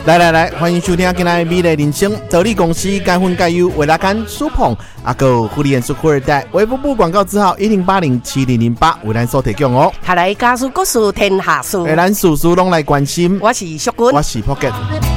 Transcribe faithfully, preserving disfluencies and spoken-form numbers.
来来来，欢迎收听今天的美丽人生，助力公司该分该优为大家舒捧，阿个福利演出富二代，微博部广告字号一零八零七零零八为咱所提供哦。 下来家事故事天下事， 诶，咱事事拢来关心。 我是淑君， 我是福建。